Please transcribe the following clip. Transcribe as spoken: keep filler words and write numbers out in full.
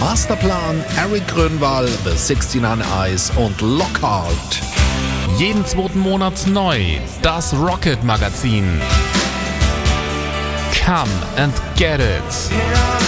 Masterplan, Eric Grönwall, The sixty-nine Eyes und Lockhart. Jeden zweiten Monat neu, das Rocket Magazin. Come and get it.